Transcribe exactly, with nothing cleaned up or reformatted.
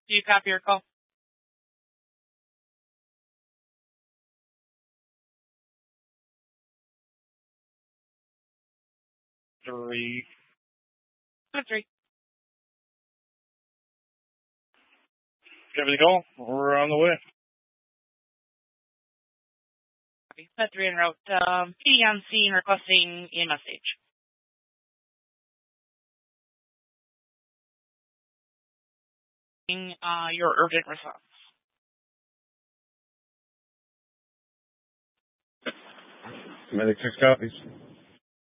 Do you copy your call? Three. Three. Copy the call. We're on the way. Med three en route. Um, P D on scene requesting E M S stage. Uh, your urgent response. Medic six copies.